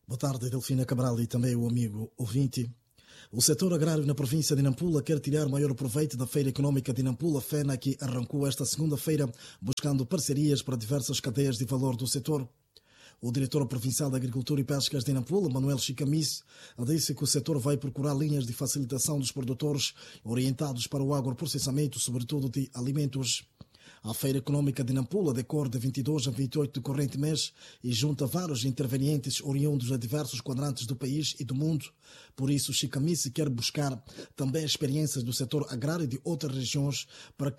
Boa tarde, Delfina Cabral e também o amigo ouvinte. O setor agrário na província de Nampula quer tirar maior proveito da Feira Econômica de Nampula, FENA, que arrancou esta segunda-feira, buscando parcerias para diversas cadeias de valor do setor. O diretor provincial da Agricultura e Pescas de Nampula, Manuel Chicamice, disse que o setor vai procurar linhas de facilitação dos produtores orientados para o agroprocessamento, sobretudo de alimentos. A Feira Econômica de Nampula decorre de 22 a 28 do corrente mês e junta vários intervenientes oriundos de diversos quadrantes do país e do mundo. Por isso, Chicamice quer buscar também experiências do setor agrário de outras regiões para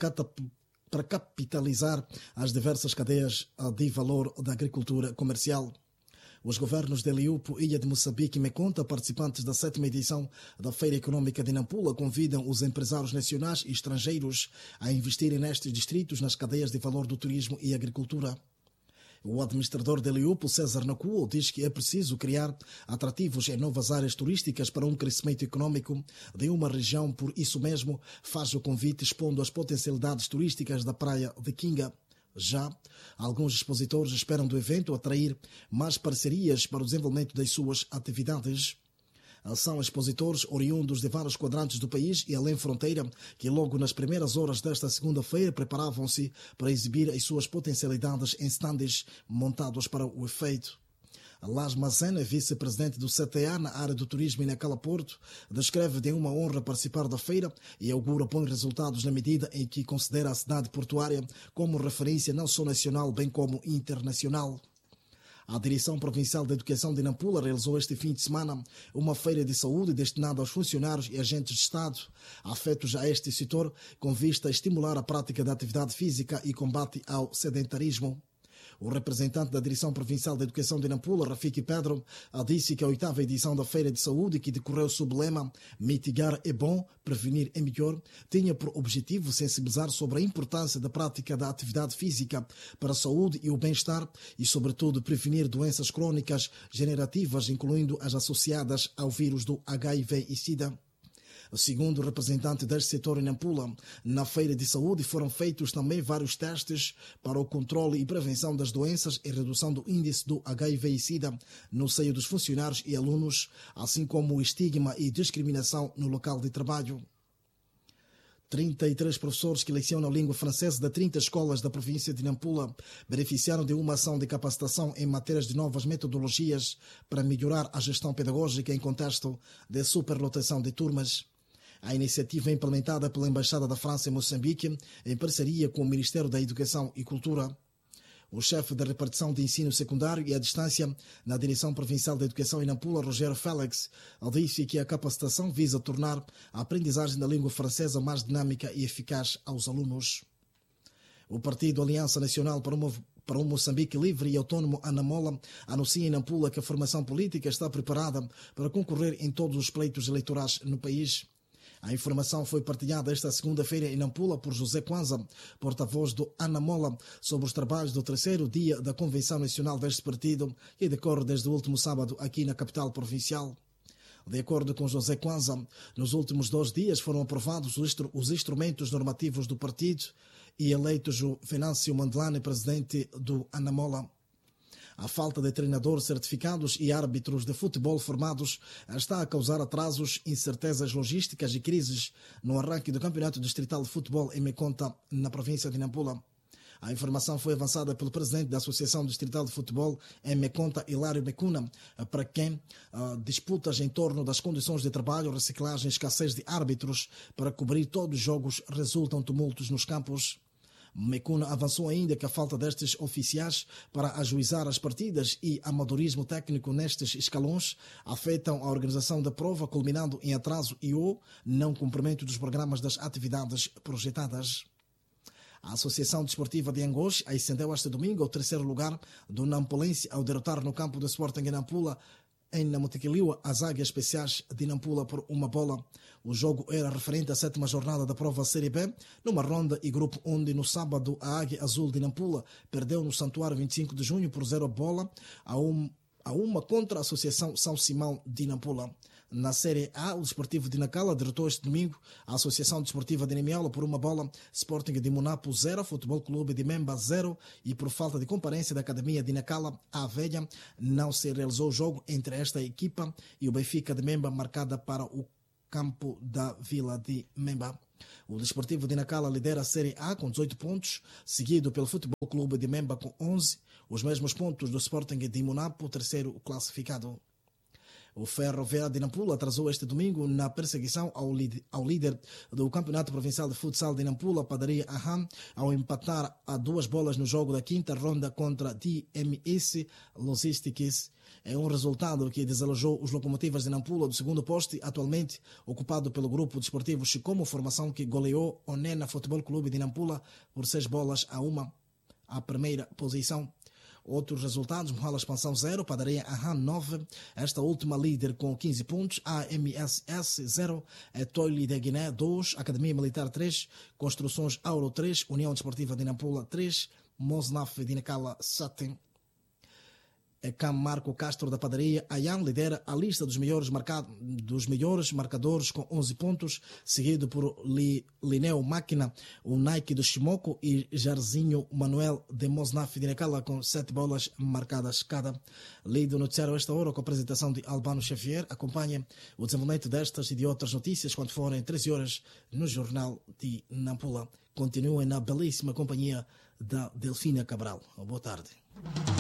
capitalizar as diversas cadeias de valor da agricultura comercial. Os governos de Liupo, Ilha de Moçambique e Meconta, participantes da 7ª edição da Feira Econômica de Nampula, convidam os empresários nacionais e estrangeiros a investirem nestes distritos nas cadeias de valor do turismo e agricultura. O administrador de Liupo, César Nacuo, diz que é preciso criar atrativos em novas áreas turísticas para um crescimento econômico de uma região. Por isso mesmo, faz o convite expondo as potencialidades turísticas da praia de Quinga. Já, alguns expositores esperam do evento atrair mais parcerias para o desenvolvimento das suas atividades. São expositores oriundos de vários quadrantes do país e além fronteira que logo nas primeiras horas desta segunda-feira preparavam-se para exibir as suas potencialidades em stands montados para o efeito. Las Mazena, vice-presidente do CTA na área do turismo e naquela Porto, descreve de uma honra participar da feira e augura bons resultados na medida em que considera a cidade portuária como referência não só nacional, bem como internacional. A Direção Provincial de Educação de Nampula realizou este fim de semana uma feira de saúde destinada aos funcionários e agentes de Estado afetos a este setor, com vista a estimular a prática da atividade física e combate ao sedentarismo. O representante da Direção Provincial de Educação de Nampula, Rafiki Pedro, disse que a 8ª edição da Feira de Saúde, que decorreu sob o lema "Mitigar é bom, prevenir é melhor", tinha por objetivo sensibilizar sobre a importância da prática da atividade física para a saúde e o bem-estar e, sobretudo, prevenir doenças crônicas generativas, incluindo as associadas ao vírus do HIV e SIDA. Segundo o representante deste setor em Nampula, na feira de saúde foram feitos também vários testes para o controle e prevenção das doenças e redução do índice do HIV e SIDA no seio dos funcionários e alunos, assim como o estigma e discriminação no local de trabalho. 33 professores que lecionam a língua francesa de 30 escolas da província de Nampula beneficiaram de uma ação de capacitação em matérias de novas metodologias para melhorar a gestão pedagógica em contexto de superlotação de turmas. A iniciativa é implementada pela Embaixada da França em Moçambique, em parceria com o Ministério da Educação e Cultura. O chefe da repartição de ensino secundário e à distância na Direção Provincial da Educação em Nampula, Rogério Félix, disse que a capacitação visa tornar a aprendizagem da língua francesa mais dinâmica e eficaz aos alunos. O Partido Aliança Nacional para um Moçambique Livre e Autónomo, Anamola, anuncia em Nampula que a formação política está preparada para concorrer em todos os pleitos eleitorais no país. A informação foi partilhada esta segunda-feira em Nampula por José Kwanza, porta-voz do Anamola, sobre os trabalhos do 3º dia da Convenção Nacional deste partido, que decorre desde o último sábado aqui na capital provincial. De acordo com José Kwanza, nos últimos 2 dias foram aprovados os instrumentos normativos do partido e eleitos o Venâncio Mandelane, presidente do Anamola. A falta de treinadores certificados e árbitros de futebol formados está a causar atrasos, incertezas logísticas e crises no arranque do Campeonato Distrital de Futebol em Meconta, na província de Nampula. A informação foi avançada pelo presidente da Associação Distrital de Futebol em Meconta, Hilário Mecuna, para quem disputas em torno das condições de trabalho, reciclagem e escassez de árbitros para cobrir todos os jogos resultam tumultos nos campos. Mecuna avançou ainda que a falta destes oficiais para ajuizar as partidas e amadorismo técnico nestes escalões afetam a organização da prova, culminando em atraso e ou não cumprimento dos programas das atividades projetadas. A Associação Desportiva de Angoche ascendeu este domingo ao 3º lugar do Nampulense ao derrotar no campo de Sporting em Nampula, em Namotequiliua, as Águias Especiais de Nampula por 1-bola. O jogo era referente à 7ª jornada da prova Série B, numa ronda e grupo onde no sábado a Águia Azul de Nampula perdeu no Santuário 25 de junho por 0-bola a uma contra a Associação São Simão de Nampula. Na Série A, o Desportivo de Nacala derrotou este domingo a Associação Desportiva de Nemiala por 1-bola, Sporting de Munapo 0, Futebol Clube de Memba 0, e por falta de comparência da Academia de Nacala, a Velha, não se realizou o jogo entre esta equipa e o Benfica de Memba, marcada para o campo da Vila de Memba. O Desportivo de Nacala lidera a Série A com 18 pontos, seguido pelo Futebol Clube de Memba com 11, os mesmos pontos do Sporting de Munapo, terceiro classificado. O Ferroviário de Nampula atrasou este domingo na perseguição ao líder do Campeonato Provincial de Futsal de Nampula, Padaria Aham, ao empatar a 2 bolas no jogo da quinta ronda contra DMS Logistics. É um resultado que desalojou os Locomotivas de Nampula do segundo poste, atualmente ocupado pelo grupo desportivo Chicomo, formação que goleou o Nena Futebol Clube de Nampula por 6-1 à primeira posição. Outros resultados: Mohala Expansão 0, Padaria Aham 9, esta última líder com 15 pontos, AMSS 0, Toile de Guiné 2, Academia Militar 3, Construções Auro 3, União Desportiva de Nampula 3, Mosnaf de Nacala 7. Cam Marco Castro da Padaria Ayan lidera a lista dos melhores marcadores com 11 pontos, seguido por Lineu Máquina, o Nike do Chimoco e Jarzinho Manuel de Mosnaf de Nacala com 7 bolas marcadas cada. Lido noticiário a esta hora com a apresentação de Albano Xavier. Acompanhe o desenvolvimento destas e de outras notícias quando forem 13 horas no Jornal de Nampula. Continuem na belíssima companhia da Delfina Cabral. Boa tarde.